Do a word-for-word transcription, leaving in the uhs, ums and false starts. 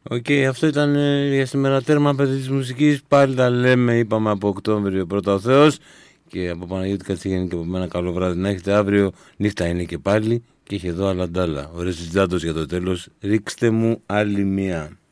Οκ, okay, αυτό ήταν ε, για σήμερα τέρμα παιδί της μουσικής. Πάλι τα λέμε, είπαμε από Οκτώβριο πρώτα ο Θεός. Και από Παναγιώτη Κατσίγεννη και από μένα καλό βράδυ να έχετε. Αύριο νύχτα είναι και πάλι. Και έχει εδώ άλλα ντάλα. Ωραίος Τζάντος για το τέλος. Ρίξτε μου άλλη μία.